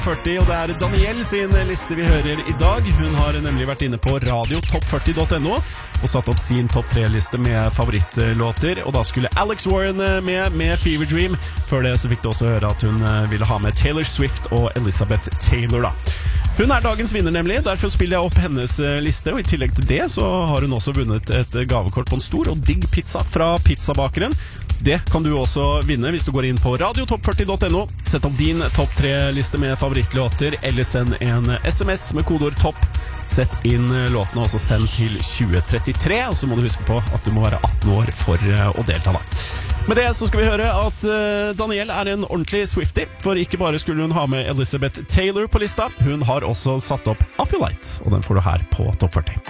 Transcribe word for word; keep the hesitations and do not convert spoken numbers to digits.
førti, og det er Daniel sin liste vi hører i dag. Hun har nemlig vært inne på radio topp førti punktum no og satt opp sin topp tre-liste med favorittlåter, og da skulle Alex Warren med med Fever Dream. Før det så fikk du også høre at hun ville ha med Taylor Swift og Elizabeth Taylor da. Hun er dagens vinner nemlig, derfor spiller jeg opp hennes liste, og i tillegg til det så har hun også vunnet et gavekort på en stor og digg pizza fra pizzabakeren. Det kan du også vinne hvis du går inn på radio topp førti punktum no, sett opp din topp tre-liste med favorittlåter, eller send en sms med kodeord topp, sett inn låtene og så send til tjue trettitre, og så må du huske på at du må være atten år for å delta da. Med det så skal vi høre at Daniel er en ordentlig Swiftie, for ikke bare skulle hun ha med Elizabeth Taylor på lista, hun har også satt opp Up Your Light, og den får du her på topp førti.